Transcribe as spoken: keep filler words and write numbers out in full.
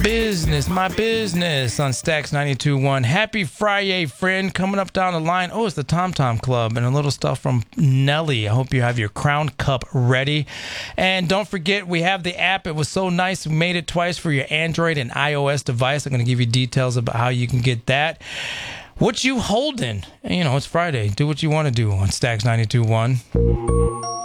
Business, my business on Stacks ninety-two point one. Happy Friday, friend. Coming up down the line. Oh, it's the Tom Tom Club and a little stuff from Nelly. I hope you have your Crown Cup ready. And don't forget, we have the app. It was so nice. We made it twice for your Android and iOS device. I'm going to give you details about how you can get that. What you holding? You know, it's Friday. Do what you want to do on Stacks ninety-two point one.